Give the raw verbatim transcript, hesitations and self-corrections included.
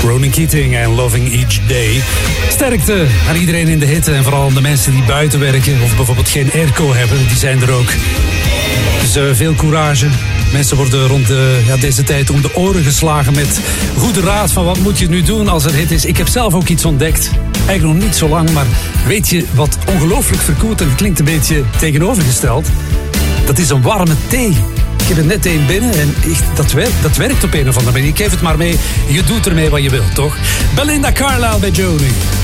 Ronan Keating en Loving Each Day. Sterkte aan iedereen in de hitte en vooral aan de mensen die buiten werken of bijvoorbeeld geen airco hebben, die zijn er ook. Dus uh, veel courage. Mensen worden rond de, ja, deze tijd om de oren geslagen met goede raad van wat moet je nu doen als er hit is. Ik heb zelf ook iets ontdekt. Eigenlijk nog niet zo lang, maar weet je wat ongelooflijk verkoelt en het klinkt een beetje tegenovergesteld? Dat is een warme thee. Ik heb er net één binnen en echt, dat, werkt, dat werkt op een of andere manier. Ik geef het maar mee. Je doet ermee wat je wilt, toch? Belinda Carlisle bij Joe nu.